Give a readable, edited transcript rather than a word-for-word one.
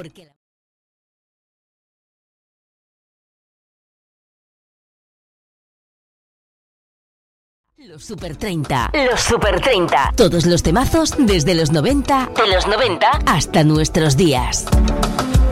Porque los Super 30. Los Super 30. Todos los temazos desde los 90, de los 90 hasta nuestros días.